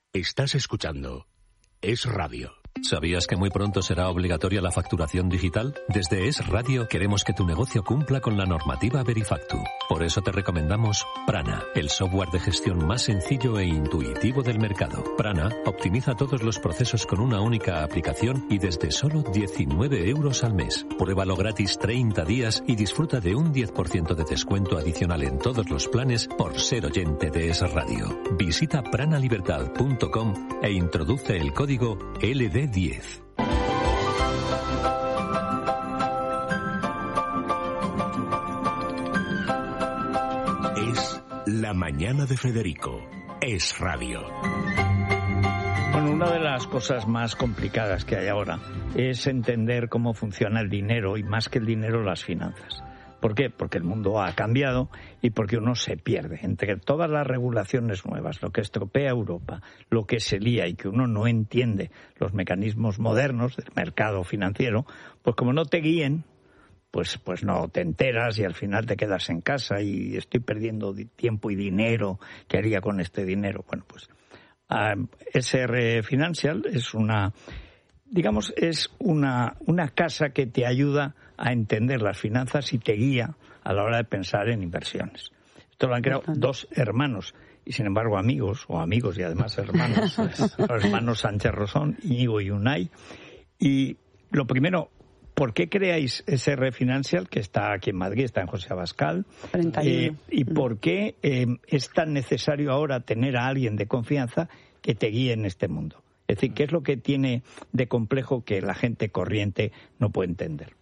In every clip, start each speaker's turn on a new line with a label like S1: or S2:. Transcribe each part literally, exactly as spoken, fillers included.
S1: Estás escuchando Es Radio.
S2: ¿Sabías que muy pronto será obligatoria la facturación digital? Desde Es Radio queremos que tu negocio cumpla con la normativa Verifactu. Por eso te recomendamos Prana, el software de gestión más sencillo e intuitivo del mercado. Prana optimiza todos los procesos con una única aplicación y desde solo diecinueve euros al mes. Pruébalo gratis treinta días y disfruta de un diez por ciento de descuento adicional en todos los planes por ser oyente de Es Radio. Visita pranalibertad punto com e introduce el código L D diez.
S1: Es La Mañana de Federico. Es Radio.
S3: Bueno, una de las cosas más complicadas que hay ahora es entender cómo funciona el dinero y, más que el dinero, las finanzas. ¿Por qué? Porque el mundo ha cambiado y porque uno se pierde. Entre todas las regulaciones nuevas, lo que estropea Europa, lo que se lía y que uno no entiende los mecanismos modernos del mercado financiero, pues como no te guíen, pues, pues no te enteras y al final te quedas en casa y estoy perdiendo tiempo y dinero. ¿Qué haría con este dinero? Bueno, pues uh, S R Financial es una... Digamos, es una, una casa que te ayuda a entender las finanzas y te guía a la hora de pensar en inversiones. Esto lo han creado dos hermanos y, sin embargo, amigos, o amigos y además hermanos, los hermanos Sánchez Rosón, Íñigo y Unai. Y lo primero, ¿por qué creáis S R Financial, que está aquí en Madrid, está en José Abascal? Eh, ¿Y por qué eh, es tan necesario ahora tener a alguien de confianza que te guíe en este mundo? Es decir, ¿qué es lo que tiene de complejo que la gente corriente no puede entender?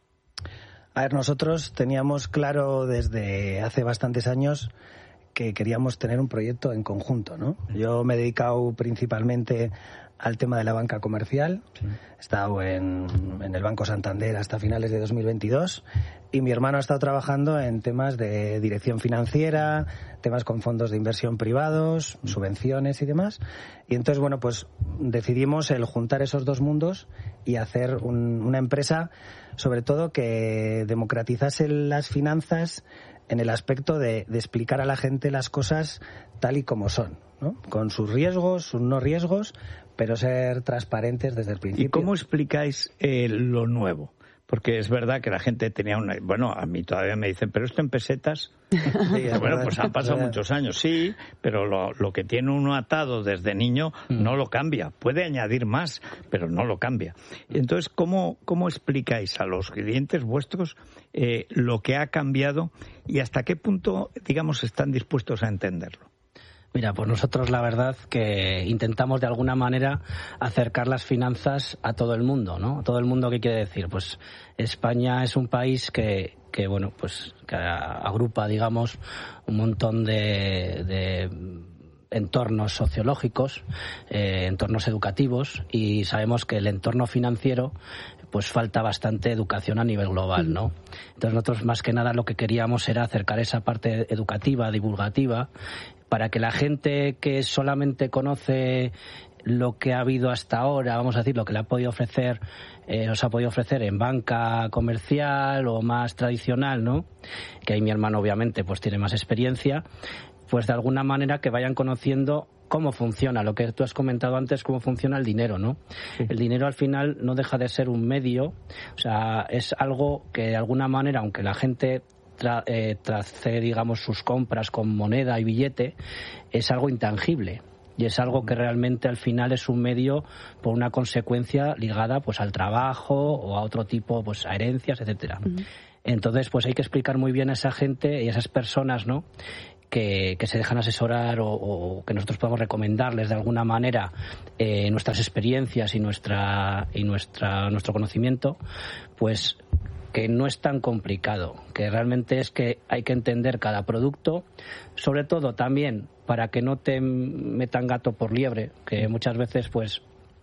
S4: A ver, nosotros teníamos claro desde hace bastantes años que queríamos tener un proyecto en conjunto, ¿no? Yo me he dedicado principalmente al tema de la banca comercial. Sí. He estado en, en el Banco Santander hasta finales de dos mil veintidós y mi hermano ha estado trabajando en temas de dirección financiera, temas con fondos de inversión privados, subvenciones y demás. Y entonces, bueno, pues decidimos el juntar esos dos mundos y hacer un, una empresa, sobre todo, que democratizase las finanzas en el aspecto de, de explicar a la gente las cosas tal y como son, ¿no? Con sus riesgos, sus no riesgos, pero ser transparentes desde el principio.
S3: ¿Y cómo explicáis eh, lo nuevo? Porque es verdad que la gente tenía una... Bueno, a mí todavía me dicen, ¿pero esto en pesetas? Sí, bueno, verdad, pues han pasado muchos años, sí, pero lo, lo que tiene uno atado desde niño mm. no lo cambia. Puede añadir más, pero no lo cambia. Entonces, ¿cómo, cómo explicáis a los clientes vuestros eh, lo que ha cambiado y hasta qué punto, digamos, están dispuestos a entenderlo?
S5: Mira, pues nosotros la verdad que intentamos de alguna manera acercar las finanzas a todo el mundo, ¿no? Todo el mundo, ¿qué quiere decir? Pues España es un país que, que bueno, pues que agrupa, digamos, un montón de, de entornos sociológicos, eh, entornos educativos, y sabemos que el entorno financiero pues falta bastante educación a nivel global, ¿no? Entonces nosotros más que nada lo que queríamos era acercar esa parte educativa, divulgativa, para que la gente que solamente conoce lo que ha habido hasta ahora, vamos a decir, lo que le ha podido ofrecer, eh, nos ha podido ofrecer en banca comercial o más tradicional, ¿no? Que ahí mi hermano obviamente pues tiene más experiencia, pues de alguna manera que vayan conociendo cómo funciona, lo que tú has comentado antes, cómo funciona el dinero, ¿no? Sí. El dinero al final no deja de ser un medio, o sea, es algo que de alguna manera, aunque la gente Tra, eh, trace, digamos, sus compras con moneda y billete, es algo intangible y es algo que realmente al final es un medio por una consecuencia ligada pues al trabajo o a otro tipo, pues a herencias, etcétera. Uh-huh. Entonces, pues hay que explicar muy bien a esa gente y a esas personas, ¿no?, que, que se dejan asesorar o, o que nosotros podamos recomendarles de alguna manera eh, nuestras experiencias y nuestra y nuestra nuestro conocimiento, pues que no es tan complicado, que realmente es que hay que entender cada producto, sobre todo también para que no te metan gato por liebre, que muchas veces pues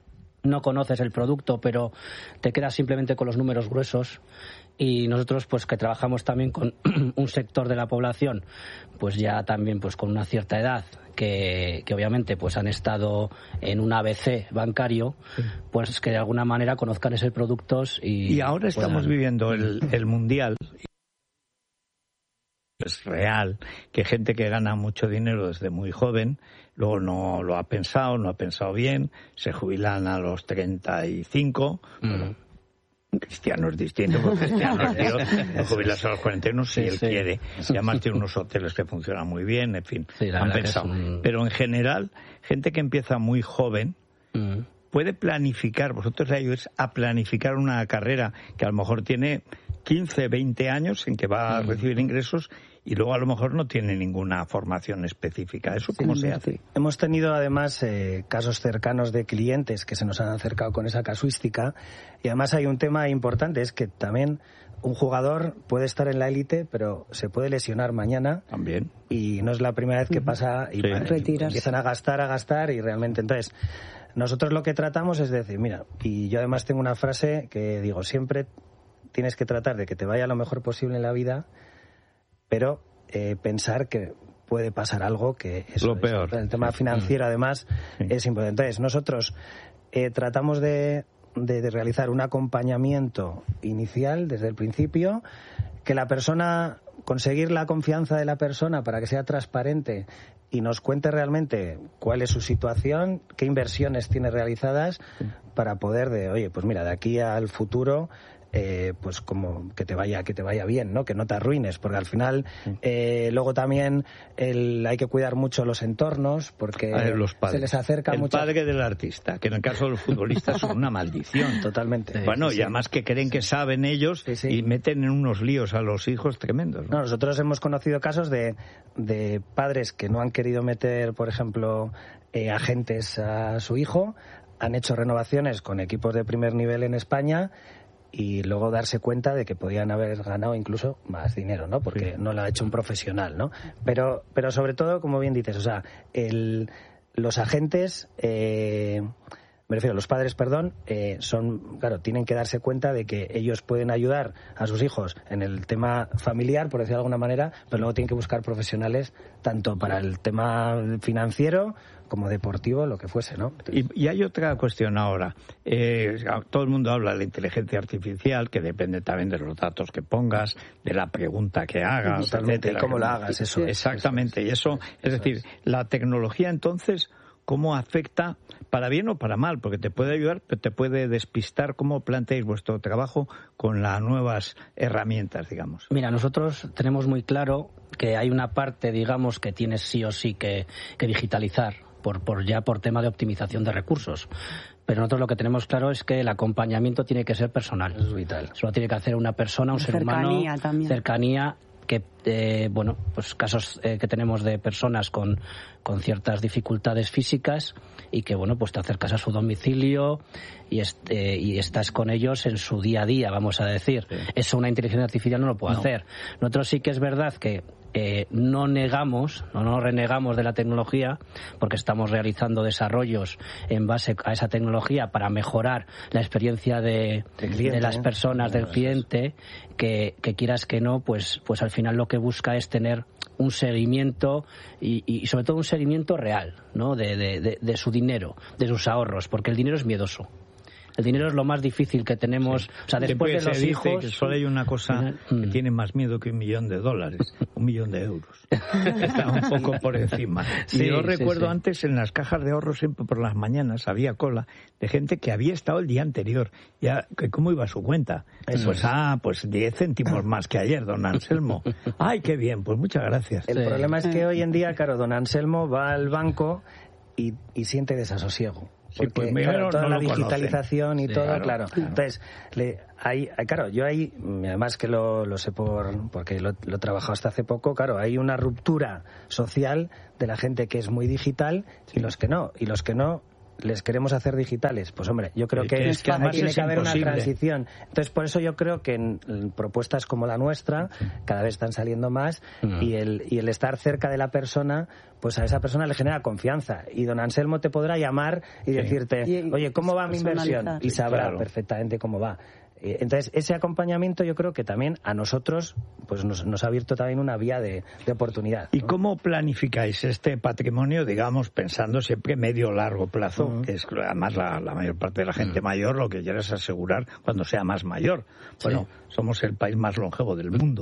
S5: no conoces el producto, pero te quedas simplemente con los números gruesos. Y nosotros pues que trabajamos también con un sector de la población pues ya también pues con una cierta edad que, que obviamente pues han estado en un A B C bancario, sí, pues que de alguna manera conozcan esos productos y...
S3: Y ahora estamos puedan... viviendo el, el Mundial. es real, que gente que gana mucho dinero desde muy joven, luego no lo ha pensado, no ha pensado bien, se jubilan a los treinta y cinco. Mm. Cristiano es distinto, porque Cristiano es Dios, no jubilarse a los cuarenta y uno si sí, él sí. quiere. Y además tiene unos hoteles que funcionan muy bien, en fin, sí, han pensado. Un... Pero en general, gente que empieza muy joven, mm. puede planificar, vosotros le ayudáis a planificar una carrera que a lo mejor tiene quince, veinte años en que va a recibir ingresos y luego a lo mejor no tiene ninguna formación específica. ¿Eso cómo sí, se hace?
S4: Hemos tenido además eh, casos cercanos de clientes que se nos han acercado con esa casuística y además hay un tema importante, es que también un jugador puede estar en la élite pero se puede lesionar mañana.
S3: También.
S4: Y no es la primera vez que pasa y,
S3: sí.
S4: para, y empiezan a gastar, a gastar y realmente entonces... Nosotros lo que tratamos es decir, mira, y yo además tengo una frase que digo, siempre tienes que tratar de que te vaya lo mejor posible en la vida, pero eh, pensar que puede pasar algo que eso
S3: lo peor.
S4: Es, el tema financiero además sí. es importante. Entonces nosotros eh, tratamos de, de, de realizar un acompañamiento inicial desde el principio, que la persona, conseguir la confianza de la persona para que sea transparente y nos cuente realmente cuál es su situación, qué inversiones tiene realizadas para poder de, oye, pues mira, de aquí al futuro eh, pues como que te vaya que te vaya bien, ¿no? Que no te arruines, porque al final eh, luego también el, hay que cuidar mucho los entornos, porque
S3: ver, los padres.
S4: Se les acerca
S3: el
S4: mucho.
S3: El padre del artista, que en el caso de los futbolistas son una maldición.
S4: Totalmente.
S3: Bueno,
S4: sí,
S3: y además que creen que saben ellos
S4: sí, sí.
S3: y meten en unos líos a los hijos tremendos, ¿no?
S4: No, nosotros hemos conocido casos de, de padres que no han querido meter, por ejemplo, eh, agentes a su hijo, han hecho renovaciones con equipos de primer nivel en España y luego darse cuenta de que podían haber ganado incluso más dinero, ¿no? Porque sí. no lo ha hecho un profesional, ¿no? Pero, pero sobre todo, como bien dices, o sea, el, los agentes, eh, me refiero, los padres, perdón, eh, son, claro, tienen que darse cuenta de que ellos pueden ayudar a sus hijos en el tema familiar, por decirlo de alguna manera, pero luego tienen que buscar profesionales tanto para el tema financiero como deportivo, lo que fuese, ¿no?
S3: Y, y hay otra cuestión ahora. Eh, todo el mundo habla de la inteligencia artificial, que depende también de los datos que pongas, de la pregunta que hagas,
S4: totalmente,
S3: etcétera,
S4: y cómo la hagas, eso.
S3: Exactamente,
S4: eso es,
S3: y eso,
S4: eso
S3: es decir,
S4: es.
S3: la tecnología entonces, ¿cómo afecta para bien o para mal? Porque te puede ayudar, pero te puede despistar. ¿Cómo planteáis vuestro trabajo con las nuevas herramientas, digamos?
S5: Mira, nosotros tenemos muy claro que hay una parte, digamos, que tienes sí o sí que, que digitalizar, por, por ya por tema de optimización de recursos. Pero nosotros lo que tenemos claro es que el acompañamiento tiene que ser personal.
S4: Es vital.
S5: Solo tiene que hacer una persona, un ser humano.
S6: Cercanía también.
S5: Cercanía. Que, eh, bueno, pues casos eh, que tenemos de personas con, con ciertas dificultades físicas y que, bueno, pues te acercas a su domicilio y, est, eh, y estás con ellos en su día a día, vamos a decir. Sí. Eso una inteligencia artificial no lo puede no. hacer. Nosotros sí que es verdad que eh, no negamos, no nos renegamos de la tecnología, porque estamos realizando desarrollos en base a esa tecnología para mejorar la experiencia de, cliente, de las personas, ¿eh? del cliente, que, que quieras que no, pues, pues al final lo que busca es tener un seguimiento y, y sobre todo un seguimiento real, ¿no? de, de, de, de su dinero, de sus ahorros, porque el dinero es miedoso. El dinero es lo más difícil que tenemos. Sí. O sea, después de los hijos...
S3: Que solo hay una cosa que mm. tiene más miedo que un millón de dólares, un millón de euros. Está un poco por encima. Sí, y yo recuerdo sí, sí. antes en las cajas de ahorro siempre por las mañanas había cola de gente que había estado el día anterior. Ya, ¿cómo iba su cuenta? Eso pues es. ah, pues diez céntimos más que ayer, don Anselmo. Ay, qué bien, pues muchas gracias.
S4: El sí. problema es que hoy en día, claro, don Anselmo va al banco y, y siente desasosiego. Porque,
S3: sí, pues
S4: claro, toda
S3: no
S4: la digitalización
S3: conocen.
S4: y
S3: sí,
S4: todo,
S3: claro.
S4: claro.
S3: claro.
S4: Entonces, le, hay, hay, claro, yo ahí, además que lo, lo sé por porque lo, lo he trabajado hasta hace poco, claro, hay una ruptura social de la gente que es muy digital sí. y los que no. Y los que no les queremos hacer digitales. Pues hombre, yo creo que,
S3: es que además
S4: tiene
S3: es
S4: que haber
S3: imposible.
S4: una transición. Entonces, por eso yo creo que en, en propuestas como la nuestra cada vez están saliendo más uh-huh. y el y el estar cerca de la persona, pues a esa persona le genera confianza. Y don Anselmo te podrá llamar y sí. decirte, y, oye, ¿cómo va mi inversión? Y sabrá claro. perfectamente cómo va. Entonces, ese acompañamiento yo creo que también a nosotros pues nos, nos ha abierto también una vía de, de oportunidad, ¿no?
S3: ¿Y cómo planificáis este patrimonio, digamos, pensando siempre medio largo plazo? Uh-huh. Que es además la, la mayor parte de la gente uh-huh. mayor lo que quiere es asegurar cuando sea más mayor. Bueno, sí. somos el país más longevo del mundo.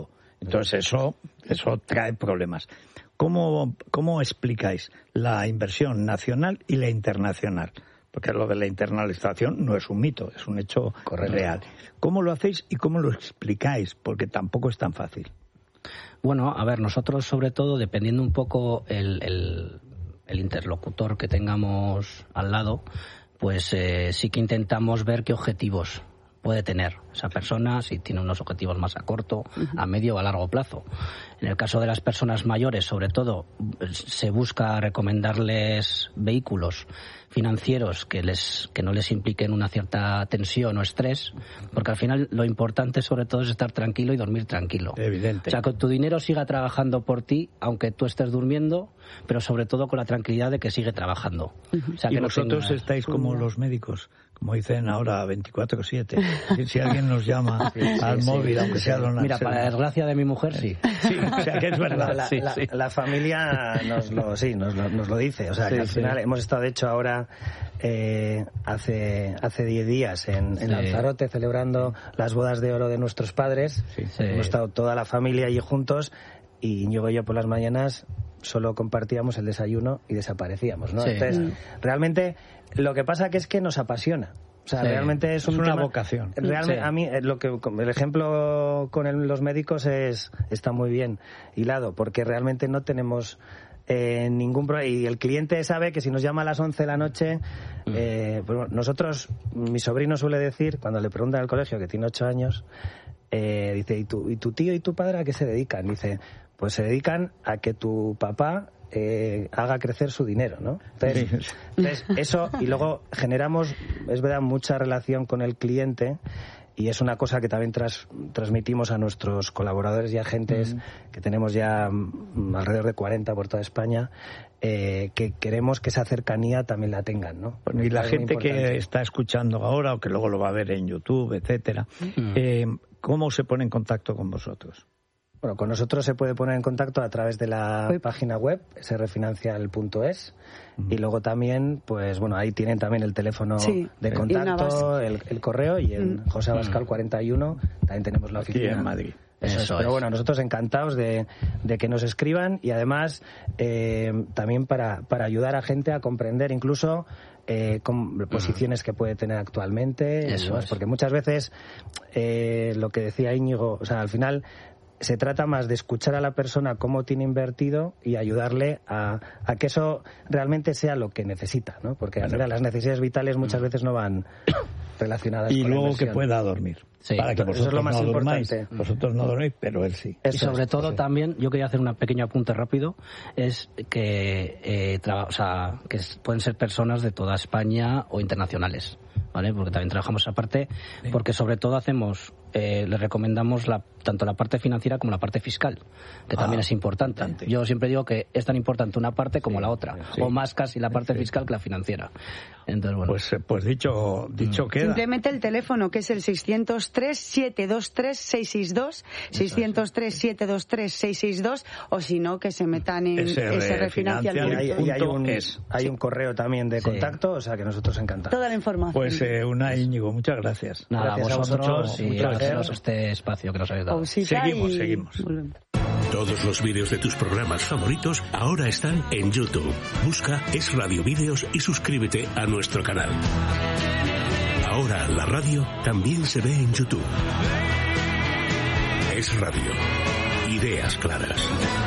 S3: Entonces eso, eso trae problemas. ¿Cómo, cómo explicáis la inversión nacional y la internacional? Porque lo de la internalización no es un mito, es un hecho Correcto. real. ¿Cómo lo hacéis y cómo lo explicáis? Porque tampoco es tan fácil.
S5: Bueno, a ver, nosotros sobre todo, dependiendo un poco el, el, el interlocutor que tengamos al lado, pues eh, sí que intentamos ver qué objetivos puede tener esa persona, si tiene unos objetivos más a corto, uh-huh. a medio o a largo plazo. En el caso de las personas mayores, sobre todo, se busca recomendarles vehículos financieros que les que no les impliquen una cierta tensión o estrés, porque al final lo importante sobre todo es estar tranquilo y dormir tranquilo.
S3: Evidente.
S5: O sea, que tu dinero siga trabajando por ti, aunque tú estés durmiendo, pero sobre todo con la tranquilidad de que sigue trabajando.
S3: Uh-huh. O sea, que y no vosotros tenga... estáis como los médicos, como dicen ahora, veinticuatro siete. Si alguien nos llama sí, sí, al sí, móvil, sí, aunque sea lo
S5: Mira, para la desgracia de mi mujer, sí.
S3: Sí, o sea, que es verdad.
S4: La,
S3: sí,
S4: la,
S3: sí.
S4: la familia nos lo, sí, nos lo, nos lo dice. O sea, sí, que al sí. final hemos estado, de hecho, ahora eh, hace hace diez días en, en sí. Lanzarote celebrando las bodas de oro de nuestros padres. Sí, sí. Hemos estado toda la familia allí juntos y Íñigo y yo por las mañanas solo compartíamos el desayuno y desaparecíamos, ¿no? Sí. Entonces, realmente lo que pasa que es que nos apasiona. O sea, sí, realmente es, un
S3: es una
S4: tema,
S3: vocación.
S4: Realmente, sí. a mí, lo que el ejemplo con el, los médicos es está muy bien hilado, porque realmente no tenemos eh, ningún problema. Y el cliente sabe que si nos llama a las once de la noche, mm. eh, pues nosotros, mi sobrino suele decir, cuando le preguntan al colegio, que tiene ocho años, eh, dice, ¿y tu, ¿y tu tío y tu padre a qué se dedican? Dice, pues se dedican a que tu papá Eh, haga crecer su dinero, ¿no? Entonces, sí. entonces, eso, y luego generamos, es verdad, mucha relación con el cliente, y es una cosa que también tras, transmitimos a nuestros colaboradores y agentes, mm. que tenemos ya mm, alrededor de cuarenta por toda España, eh, que queremos que esa cercanía también la tengan, ¿no?
S3: Bueno, y la gente que está escuchando ahora, o que luego lo va a ver en YouTube, etcétera, mm. eh, ¿cómo se pone en contacto con vosotros?
S4: Bueno, con nosotros se puede poner en contacto a través de la web. página web, ese refinancial punto es, uh-huh. y luego también, pues bueno, ahí tienen también el teléfono sí, de contacto, el, el correo, y en uh-huh. José Abascal cuarenta y uno también tenemos la oficina.
S3: Aquí en Madrid.
S4: Eso Eso es. Pero bueno, nosotros encantados de, de que nos escriban, y además eh, también para, para ayudar a gente a comprender incluso eh, con posiciones uh-huh. que puede tener actualmente.
S5: Eso
S4: demás,
S5: es.
S4: Porque muchas veces eh, lo que decía Íñigo, o sea, al final se trata más de escuchar a la persona cómo tiene invertido y ayudarle a, a que eso realmente sea lo que necesita, ¿no? Porque al final las necesidades vitales muchas veces no van relacionadas
S3: y
S4: con
S3: luego
S4: la inversión.
S3: Que pueda dormir.
S4: Sí,
S3: para que vosotros
S4: eso es lo más
S3: no
S4: importante.
S3: Durmáis. Vosotros no dormís, pero él sí.
S5: Eso y sobre
S4: es,
S5: todo
S4: sí.
S5: también, yo quería hacer un pequeño apunte rápido, es que, eh, traba, o sea, que pueden ser personas de toda España o internacionales, ¿vale? Porque también trabajamos aparte, sí. porque sobre todo hacemos, eh, les recomendamos la, tanto la parte financiera como la parte fiscal, que ah, también es importante. importante. Yo siempre digo que es tan importante una parte como sí, la otra, sí. o más casi la parte sí. fiscal que la financiera. Entonces, bueno.
S3: Pues, pues dicho, dicho mm. queda.
S6: Simplemente el teléfono, que es el seiscientos tres, siete dos tres, seis seis dos, seiscientos tres, siete dos tres, seis seis dos, o si no, que se metan en ese, ese refinancial.
S4: Y hay, y hay, un, hay un correo también de contacto, sí. o sea que nosotros encantados.
S6: Toda la información.
S3: Pues eh, una Íñigo, muchas gracias.
S5: Nada,
S3: gracias
S5: vosotros,
S3: a vosotros
S5: y gracias a este espacio que nos habéis dado.
S3: Seguimos,
S6: y...
S3: seguimos.
S1: Todos los vídeos de tus programas favoritos ahora están en YouTube. Busca Es Radio Vídeos y suscríbete a nuestro canal. Ahora la radio también se ve en YouTube. Es Radio. Ideas claras.